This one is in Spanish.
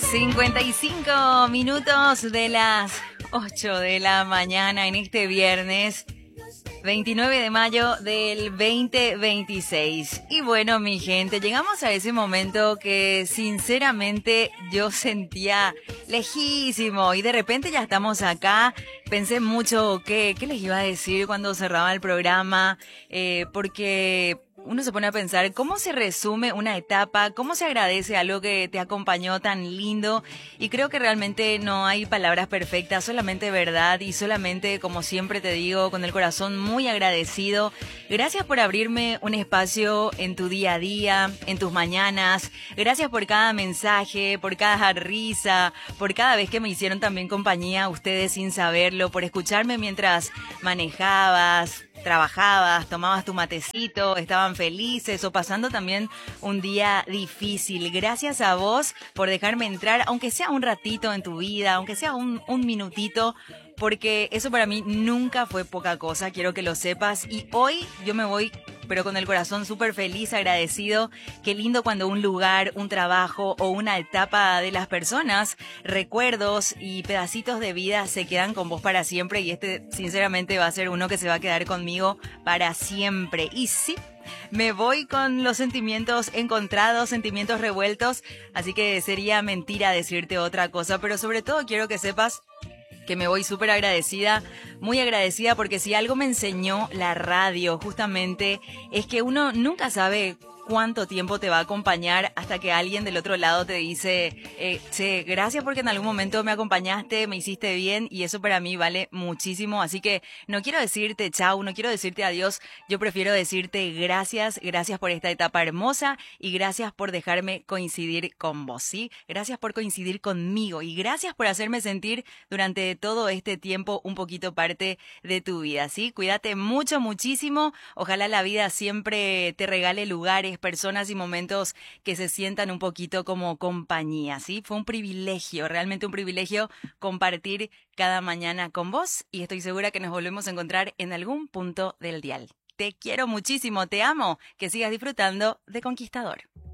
55 minutos de las 8 de la mañana en este viernes 29 de mayo del 2026. Y bueno, mi gente, llegamos a ese momento que sinceramente yo sentía lejísimo y de repente ya estamos acá. Pensé mucho qué les iba a decir cuando cerraba el programa, porque uno se pone a pensar cómo se resume una etapa, cómo se agradece algo que te acompañó tan lindo, y creo que realmente no hay palabras perfectas, solamente verdad y solamente, como siempre te digo, con el corazón muy agradecido. Gracias por abrirme un espacio en tu día a día, en tus mañanas. Gracias por cada mensaje, por cada risa, por cada vez que me hicieron también compañía ustedes sin saberlo, por escucharme mientras manejabas, trabajabas, tomabas tu matecito, estaban felices o pasando también un día difícil. Gracias a vos por dejarme entrar, aunque sea un ratito en tu vida, aunque sea un minutito, porque eso para mí nunca fue poca cosa, quiero que lo sepas. Y hoy yo me voy, pero con el corazón súper feliz, agradecido. Qué lindo cuando un lugar, un trabajo o una etapa de las personas, recuerdos y pedacitos de vida se quedan con vos para siempre, y este sinceramente va a ser uno que se va a quedar conmigo para siempre. Y sí, me voy con los sentimientos encontrados, sentimientos revueltos, así que sería mentira decirte otra cosa, pero sobre todo quiero que sepas que me voy súper agradecida, muy agradecida, porque si algo me enseñó la radio justamente es que uno nunca sabe cuánto tiempo te va a acompañar hasta que alguien del otro lado te dice, che, gracias porque en algún momento me acompañaste, me hiciste bien, y eso para mí vale muchísimo. Así que no quiero decirte chau, no quiero decirte adiós, yo prefiero decirte gracias, gracias por esta etapa hermosa y gracias por dejarme coincidir con vos, ¿sí? Gracias por coincidir conmigo y gracias por hacerme sentir durante todo este tiempo un poquito parte de tu vida, ¿sí? Cuídate mucho, muchísimo. Ojalá la vida siempre te regale lugares, personas y momentos que se sientan un poquito como compañía, ¿sí? Fue un privilegio, realmente un privilegio compartir cada mañana con vos, y estoy segura que nos volvemos a encontrar en algún punto del dial. Te quiero muchísimo, te amo, que sigas disfrutando de Conquistador.